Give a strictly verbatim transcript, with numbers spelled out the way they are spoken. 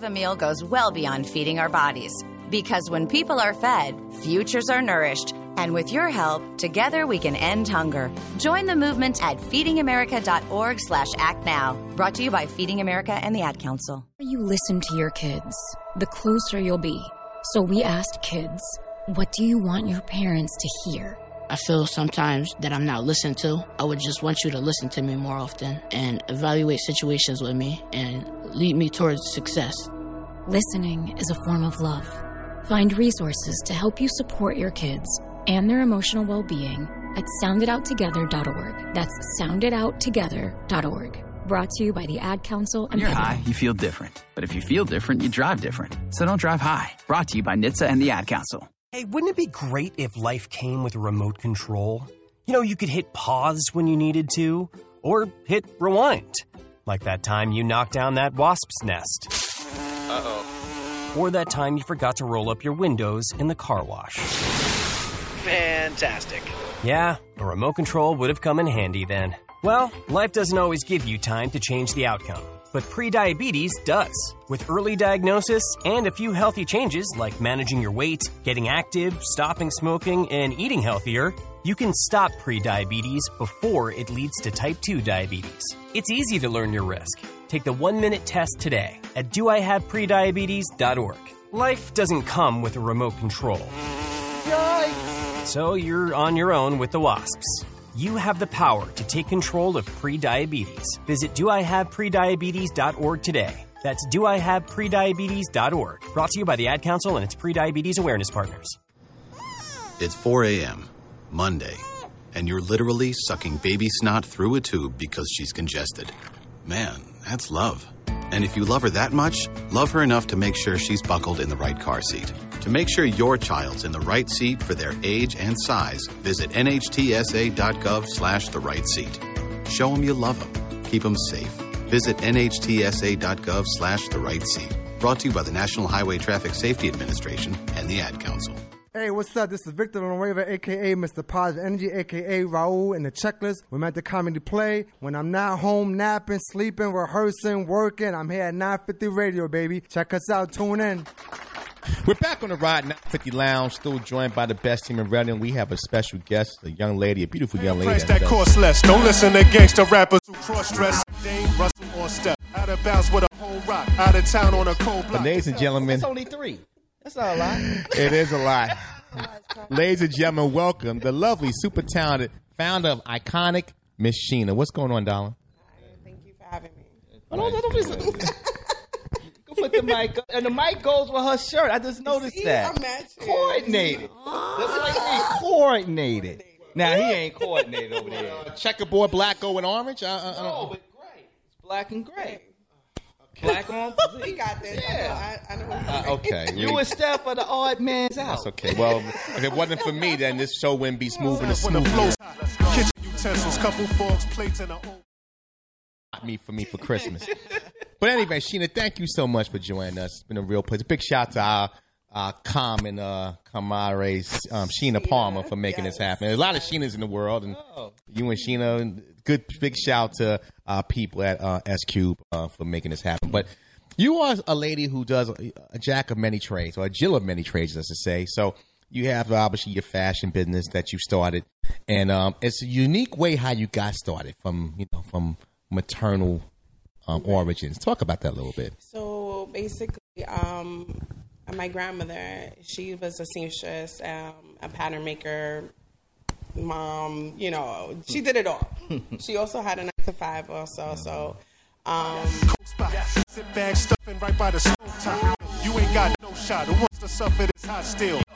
of a meal goes well beyond feeding our bodies. Because when people are fed, futures are nourished. And with your help, together we can end hunger. Join the movement at feedingamerica.org slash act now. Brought to you by Feeding America and the Ad Council. You listen to your kids, the closer you'll be. So we asked kids, what do you want your parents to hear? I feel sometimes that I'm not listened to. I would just want you to listen to me more often and evaluate situations with me and lead me towards success. Listening is a form of love. Find resources to help you support your kids and their emotional well-being at sound it out together dot org. That's sound it out together dot org. Brought to you by the Ad Council and When you're Pivot. high, you feel different. But if you feel different, you drive different. So don't drive high. Brought to you by N H T S A and the Ad Council. Hey, wouldn't it be great if life came with a remote control? You know, you could hit pause when you needed to, or hit rewind. Like that time you knocked down that wasp's nest. Uh-oh. Or that time you forgot to roll up your windows in the car wash. Fantastic. Yeah, a remote control would have come in handy then. Well, life doesn't always give you time to change the outcome, but prediabetes does. With early diagnosis and a few healthy changes like managing your weight, getting active, stopping smoking, and eating healthier, you can stop prediabetes before it leads to type two diabetes. It's easy to learn your risk. Take the one-minute test today at do I have prediabetes dot org. Life doesn't come with a remote control. Yikes! So you're on your own with the wasps. You have the power to take control of prediabetes. Visit do I have prediabetes dot org today. That's do I have prediabetes dot org. Brought to you by the Ad Council and its prediabetes awareness partners. It's four a.m., Monday, and you're literally sucking baby snot through a tube because she's congested. Man, that's love. And if you love her that much, love her enough to make sure she's buckled in the right car seat. To make sure your child's in the right seat for their age and size, visit N H T S A dot gov slash the right seat. Show them you love them. Keep them safe. Visit N H T S A dot gov slash the right seat. Brought to you by the National Highway Traffic Safety Administration and the Ad Council. Hey, what's up? This is Victor Villanueva, a k a. Mister Positive Energy, a k a. Raul in the Checklist. We're at the Comedy Play. When I'm not home napping, sleeping, rehearsing, working, I'm here at nine fifty Radio, baby. Check us out. Tune in. We're back on the Ride nine fifty Lounge, still joined by the best team in radio. We have a special guest, a young lady, a beautiful young lady. Price that cost less. Don't listen to gangster rappers who cross-dress. Dame Russell on step. Out of bounds with a whole rock. Out of town on a cold block. Ladies and gentlemen. It's only three. That's not a lot. It is a lot. Ladies and gentlemen, welcome the lovely, super talented founder of Iconic, Miss Sheena. What's going on, darling? Thank you for having me. Oh, no, no, no, Go put the mic up. And the mic goes with her shirt. I just noticed See, that. I'm matching. Coordinated. That's like they coordinated. Now, he ain't coordinated over there. Uh, checkerboard, black, gold, and orange? I, I, I No, don't... but gray. It's black and gray. Black on. We got this. Yeah. I know. I, I know Uh, okay. You and Steph are the odd man's out. That's okay. Well, if it wasn't for me, then this show wouldn't be smooth and When the smooth. flow's hot. Kitchen utensils, couple forks, plates, and a old... Me for me for Christmas. But anyway, Sheena, thank you so much for joining us. It's been a real pleasure. Big shout out to our, our common uh, comrades, um, Sheena Palmer, for making yes. this happen. There's a lot of Sheenas in the world, and oh. you and Sheena, good big shout to our people at uh, S Cube uh, for making this happen. But you are a lady who does a, a jack of many trades, or a Jill of many trades, as I say. So you have obviously your fashion business that you started, and um, it's a unique way how you got started from you know from maternal um, origins. Talk about that a little bit. So basically, um, my grandmother, she was a seamstress, um, a pattern maker, mom, you know, she did it all. She also had a nine to five also, so... Um, Sit back stuffing right by the stove top. You ain't got no shot. Who wants to suffer this hot steel?